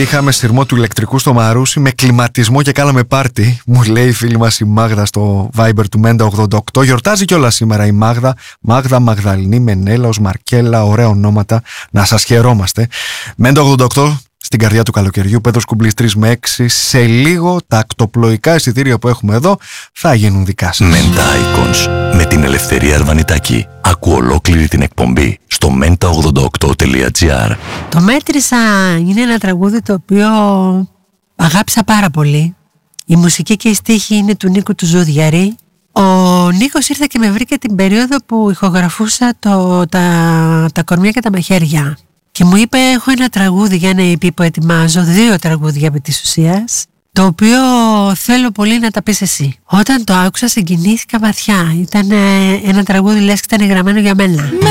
Πετύχαμε σειρμό του ηλεκτρικού στο Μαρούσι με κλιματισμό και κάναμε πάρτι. Μου λέει η φίλη μας η Μάγδα στο Viber του Μέντα88. Γιορτάζει κιόλας σήμερα η Μάγδα. Μάγδα, Μαγδαληνή, Μενέλαος, Μαρκέλα. Ωραία ονόματα. Να σας χαιρόμαστε. Μέντα88 στην καρδιά του καλοκαιριού. Πέτρος Κουμπλής 3 με 6. Σε λίγο τα ακτοπλοϊκά εισιτήρια που έχουμε εδώ θα γίνουν δικά σας. Menta Icons με την Ελευθερία Αρβανιτάκη. Άκου ολόκληρη την εκπομπή στο menta88.gr. Το Μέτρησα είναι ένα τραγούδι το οποίο αγάπησα πάρα πολύ. Η μουσική και η στίχη είναι του Νίκου του Ζουδιαρή. Ο Νίκος ήρθε και με βρήκε την περίοδο που ηχογραφούσα τα κορμιά και τα μαχαίρια. Και μου είπε: έχω ένα τραγούδι για ένα EP που ετοιμάζω, 2 τραγούδια επί της ουσίας, το οποίο θέλω πολύ να τα πεις εσύ. Όταν το άκουσα συγκινήθηκα βαθιά. Ήταν ένα τραγούδι λες και ήταν γραμμένο για μένα.